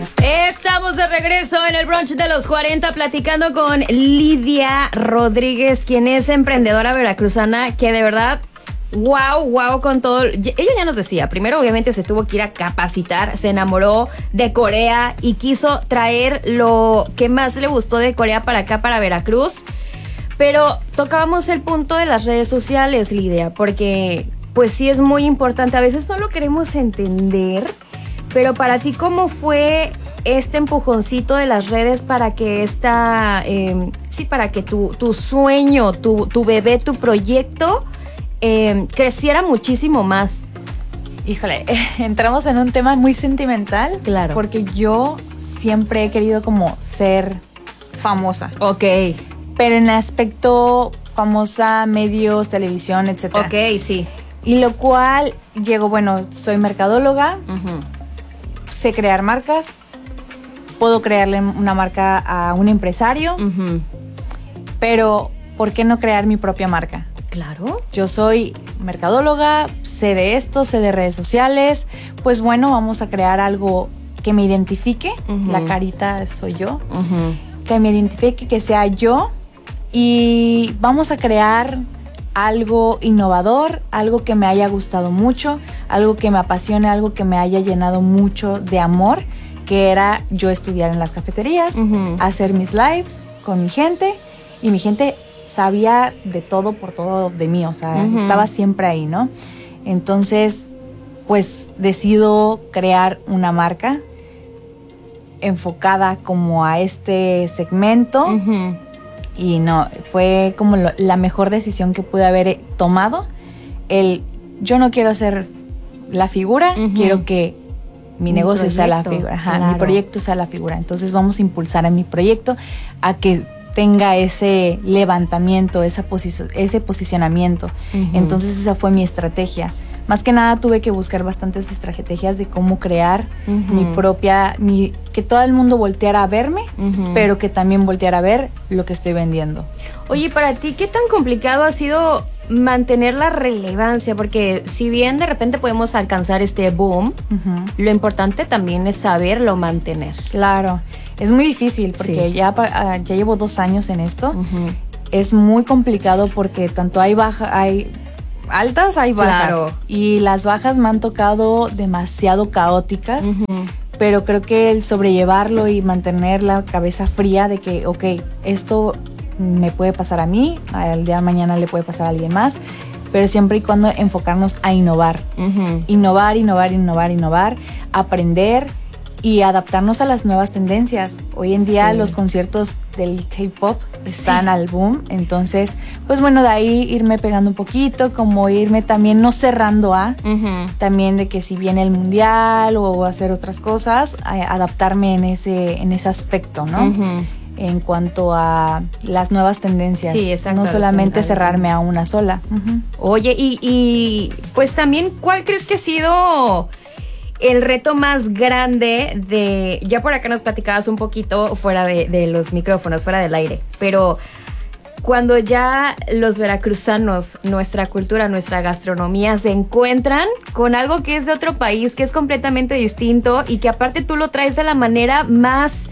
Estamos de regreso en el brunch de los 40 platicando con Lidia Rodríguez, quien es emprendedora veracruzana que de verdad, wow con todo. Ella ya nos decía, primero obviamente se tuvo que ir a capacitar, se enamoró de Corea y quiso traer lo que más le gustó de Corea para acá, para Veracruz. Pero tocábamos el punto de las redes sociales, Lidia, porque pues sí es muy importante. A veces no lo queremos entender, pero para ti, ¿cómo fue este empujoncito de las redes para que para que tu sueño, tu bebé, tu proyecto creciera muchísimo más? Híjole, entramos en un tema muy sentimental. Claro. Porque yo siempre he querido como ser famosa. Ok. Pero en el aspecto famosa, medios, televisión, etc. Ok, sí. Y lo cual llego, bueno, soy mercadóloga, sé crear marcas, puedo crearle una marca a un empresario, pero ¿por qué no crear mi propia marca? Claro. Yo soy mercadóloga, sé de esto, sé de redes sociales, pues bueno, vamos a crear algo que me identifique, la carita soy yo, que me identifique, que sea yo, y vamos a crear algo innovador, algo que me haya gustado mucho, algo que me apasione, algo que me haya llenado mucho de amor, que era yo estudiar en las cafeterías, hacer mis lives con mi gente, y mi gente sabía de todo por todo de mí, o sea, estaba siempre ahí, ¿no? Entonces, pues decido crear una marca enfocada como a este segmento. Y no, fue como la mejor decisión que pude haber tomado. Yo no quiero ser la figura, quiero que mi negocio sea la figura. Claro. Mi proyecto sea la figura. Entonces vamos a impulsar a mi proyecto a que tenga ese levantamiento, ese posicionamiento. Entonces esa fue mi estrategia. Más que nada tuve que buscar bastantes estrategias de cómo crear que todo el mundo volteara a verme, pero que también volteara a ver lo que estoy vendiendo. Oye, para ti, ¿qué tan complicado ha sido mantener la relevancia? Porque si bien de repente podemos alcanzar este boom, lo importante también es saberlo mantener. Claro, es muy difícil porque ya llevo 2 años en esto. Es muy complicado porque tanto hay altas, hay bajas. Claro. Y las bajas me han tocado demasiado caóticas, pero creo que el sobrellevarlo y mantener la cabeza fría de que, ok, esto me puede pasar a mí, al día de mañana le puede pasar a alguien más, pero siempre y cuando enfocarnos a innovar. Innovar, aprender y adaptarnos a las nuevas tendencias. Hoy en día los conciertos del K-pop están al boom, entonces, pues bueno, de ahí irme pegando un poquito, como irme también no cerrando también de que si viene el mundial o hacer otras cosas, adaptarme en ese aspecto, ¿no? En cuanto a las nuevas tendencias, no solamente cerrarme a una sola. Oye, y pues también, ¿cuál crees que ha sido el reto más grande ya por acá nos platicabas un poquito fuera de los micrófonos, fuera del aire, pero cuando ya los veracruzanos, nuestra cultura, nuestra gastronomía se encuentran con algo que es de otro país, que es completamente distinto y que aparte tú lo traes de la manera más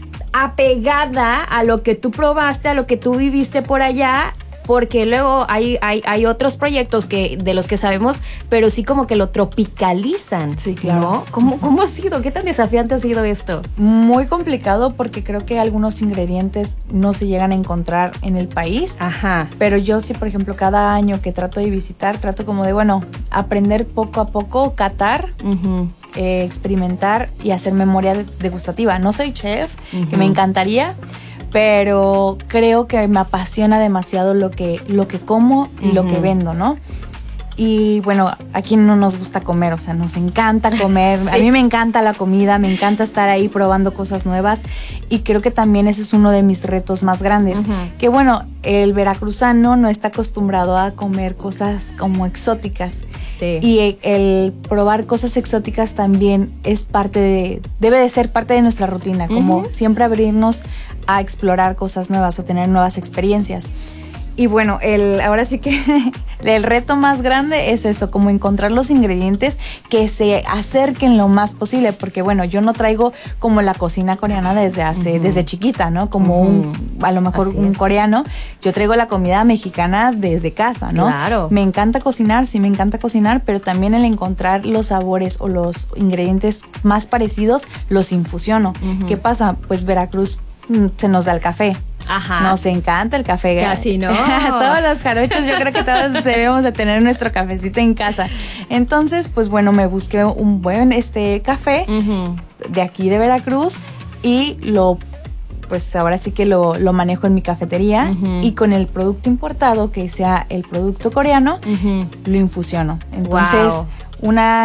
apegada a lo que tú probaste, a lo que tú viviste por allá, porque luego hay otros proyectos de los que sabemos, pero sí como que lo tropicalizan. Sí, claro. ¿No? ¿Cómo ha sido? ¿Qué tan desafiante ha sido esto? Muy complicado porque creo que algunos ingredientes no se llegan a encontrar en el país. Pero yo sí, por ejemplo, cada año que trato de visitar, trato como de, bueno, aprender poco a poco, catar, experimentar y hacer memoria degustativa. No soy chef, que me encantaría, pero creo que me apasiona demasiado lo que como y lo que vendo, ¿no? Y bueno, aquí no nos gusta comer, o sea, nos encanta comer. A mí me encanta la comida, me encanta estar ahí probando cosas nuevas y creo que también ese es uno de mis retos más grandes. Que bueno, el veracruzano no está acostumbrado a comer cosas como exóticas. Y el probar cosas exóticas también debe de ser parte de nuestra rutina, como siempre abrirnos a explorar cosas nuevas o tener nuevas experiencias. Y bueno, ahora sí que el reto más grande es eso, como encontrar los ingredientes que se acerquen lo más posible, porque bueno, yo no traigo como la cocina coreana desde chiquita, ¿no? Como a lo mejor un coreano. Yo traigo la comida mexicana desde casa, ¿no? Claro. Me encanta cocinar, sí me encanta cocinar, pero también el encontrar los sabores o los ingredientes más parecidos los infusiono. ¿Qué pasa? Pues Veracruz se nos da el café. Ajá. Nos encanta el café. Casi no. Todos los jarochos, yo creo que todos debemos de tener nuestro cafecito en casa. Entonces, pues bueno, me busqué un buen café de aquí de Veracruz y pues ahora sí que lo manejo en mi cafetería y con el producto importado, que sea el producto coreano, lo infusiono. Entonces, una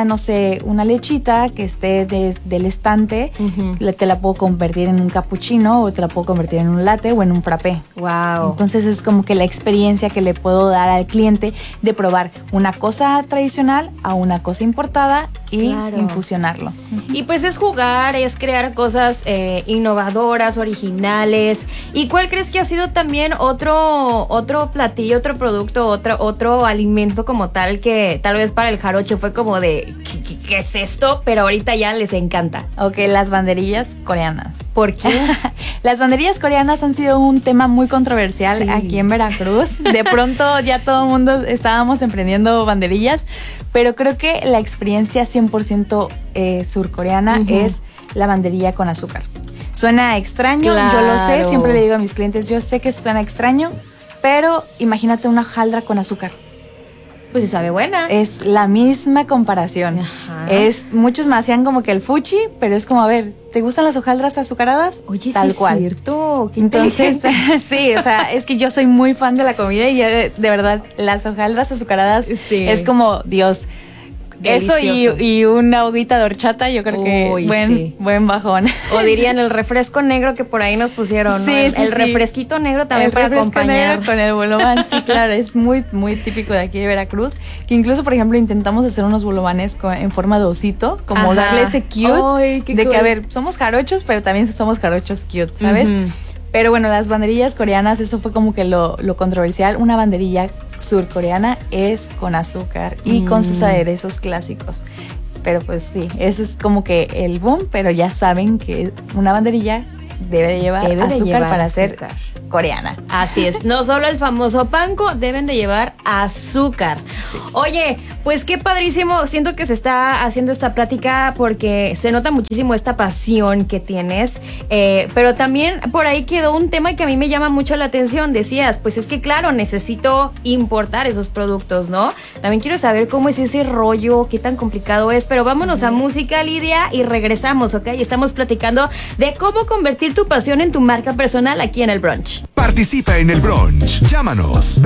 lechita que esté del estante, te la puedo convertir en un cappuccino o te la puedo convertir en un latte o en un frappé. Wow. Entonces es como que la experiencia que le puedo dar al cliente de probar una cosa tradicional a una cosa importada y infusionarlo. Y pues es jugar, es crear cosas innovadoras, originales. ¿Y cuál crees que ha sido también otro platillo, otro producto, otro alimento como tal que tal vez para el jarocho fue como de ¿qué es esto? Pero ahorita ya les encanta. Ok, las banderillas coreanas. ¿Por qué? Las banderillas coreanas han sido un tema muy controversial aquí en Veracruz. De pronto ya todo el mundo estábamos emprendiendo banderillas, pero creo que la experiencia 100% surcoreana es la banderilla con azúcar. Suena extraño, yo lo sé, siempre le digo a mis clientes, yo sé que suena extraño, pero imagínate una hojaldra con azúcar. Pues sí sabe buena. Es la misma comparación. Ajá. Muchos me hacían como que el fuchi, pero es como, a ver, ¿te gustan las hojaldras azucaradas? Oye, tal sí cual. Es cierto. Qué entonces, sí, o sea, es que yo soy muy fan de la comida y de verdad, las hojaldras azucaradas es como, Dios. Delicioso. Eso y una hoguita de horchata, yo creo que buen bajón. O dirían el refresco negro que por ahí nos pusieron, ¿no? El refresquito negro también para acompañar. Negro con el bolobán, sí, claro, es muy, muy típico de aquí de Veracruz, que incluso, por ejemplo, intentamos hacer unos bolovanes en forma de osito, como darle ese cute, de cool. Que, a ver, somos jarochos, pero también somos jarochos cute, ¿sabes? Pero bueno, las banderillas coreanas, eso fue como que lo controversial. Una banderilla surcoreana es con azúcar y con sus aderezos clásicos. Pero pues sí, ese es como que el boom, pero ya saben que una banderilla debe de llevar azúcar para ser coreana. Así es, no solo el famoso panko, deben de llevar azúcar. Sí. Oye, pues qué padrísimo, siento que se está haciendo esta plática porque se nota muchísimo esta pasión que tienes, pero también por ahí quedó un tema que a mí me llama mucho la atención. Decías, pues es que claro, necesito importar esos productos, ¿no? También quiero saber cómo es ese rollo, qué tan complicado es, pero vámonos a música, Lidia, y regresamos, ¿ok? Y estamos platicando de cómo convertir tu pasión en tu marca personal aquí en el brunch. Participa en el brunch. Llámanos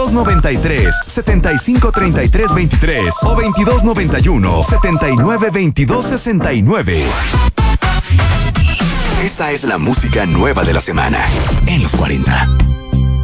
2293-7533-23 o 2291-792269. Esta es la música nueva de la semana en los 40.